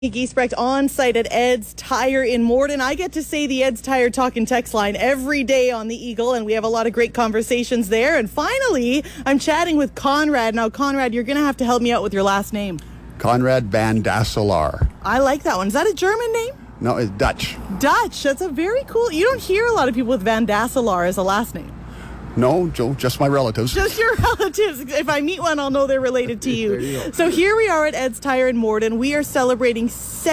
Giesbrecht on site at Ed's Tire in Morden. I get to say the Ed's Tire talk and text line every day on the Eagle, and we have a lot of great conversations there. And finally, I'm chatting with Conrad. Now, Conrad, you're going to have to help me out with your last name. Conrad van Dasselaar. I like that one. Is that a German name? No, it's Dutch. Dutch. That's a very cool. You don't hear a lot of people with van Dasselaar as a last name. No, Joe, just my relatives. Just your relatives. If I meet one, I'll know they're related to you. There you go. So here we are at Ed's Tire in Morden. We are celebrating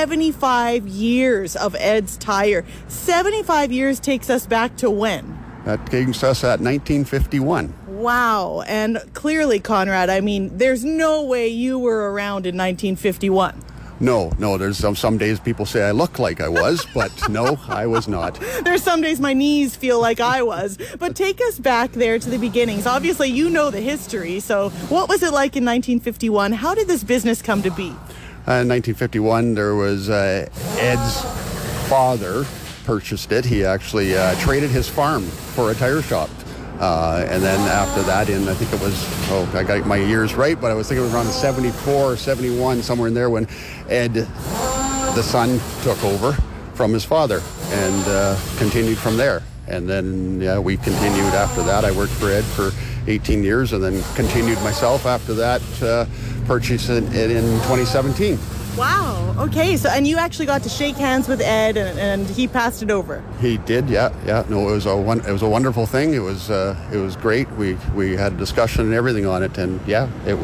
75 years of Ed's Tire. 75 years takes us back to when? That takes us at 1951. Wow. And clearly, Conrad, I mean, there's no way you were around in 1951. No, there's some days people say I look like I was, but no, I was not. There's some days my knees feel like I was. But take us back there to the beginnings. Obviously, you know the history. So what was it like in 1951? How did this business come to be? In 1951, there was Ed's father purchased it. He actually traded his farm for a tire shop. And then after that, I think it was, I got my years right, but I was thinking it was around 74 or 71, somewhere in there, when Ed, the son, took over from his father and continued from there. And then, we continued after that. I worked for Ed for 18 years and then continued myself after that, purchasing it in 2017. Wow. Okay. So, and you actually got to shake hands with Ed, and he passed it over. He did. Yeah. No, it was a wonderful thing. It was great. We had a discussion and everything on it, and it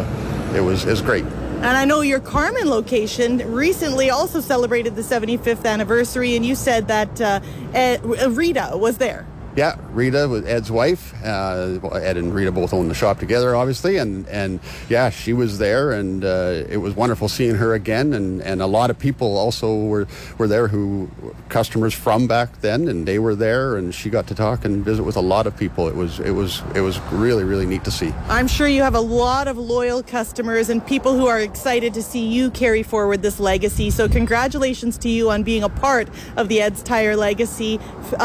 was great. And I know your Carman location recently also celebrated the 75th anniversary, and you said that Rita was there. Yeah, Rita was Ed's wife. Ed and Rita both own the shop together, obviously, and she was there, and it was wonderful seeing her again. And a lot of people also were there who customers from back then, and they were there, and she got to talk and visit with a lot of people. It was really, really neat to see. I'm sure you have a lot of loyal customers and people who are excited to see you carry forward this legacy. So congratulations to you on being a part of the Ed's Tire legacy.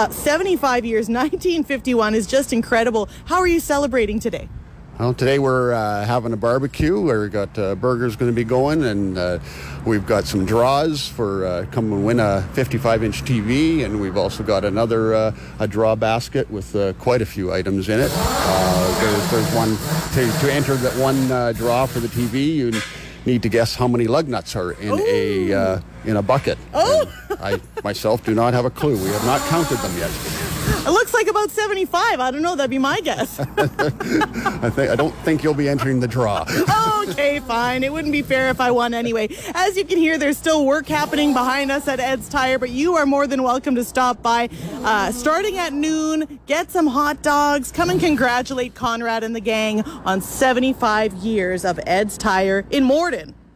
75 years. 1951 is just incredible. How are you celebrating today? Well, today we're having a barbecue. We've got burgers going to be going, and we've got some draws for come and win a 55-inch TV, and we've also got another a draw basket with quite a few items in it. There's one to enter that one draw for the TV. You need to guess how many lug nuts are in a bucket. Oh! I myself do not have a clue. We have not counted them yet. It looks like about 75. I don't know. That'd be my guess. I don't think you'll be entering the draw. Okay, fine. It wouldn't be fair if I won anyway. As you can hear, there's still work happening behind us at Ed's Tire, but you are more than welcome to stop by starting at noon, get some hot dogs, come and congratulate Conrad and the gang on 75 years of Ed's Tire in Morden.